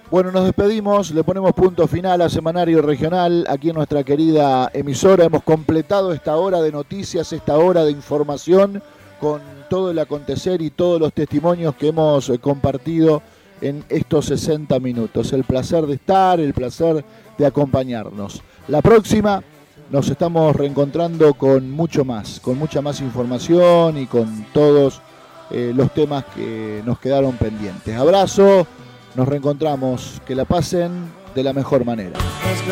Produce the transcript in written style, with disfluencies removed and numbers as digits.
Bueno, nos despedimos, le ponemos punto final a Semanario Regional aquí en nuestra querida emisora. Hemos completado esta hora de noticias, esta hora de información con todo el acontecer y todos los testimonios que hemos compartido en estos 60 minutos. El placer de estar, el placer de acompañarnos. La próxima nos estamos reencontrando con mucho más, con mucha más información y con todos los temas que nos quedaron pendientes. Abrazo. Nos reencontramos, que la pasen de la mejor manera.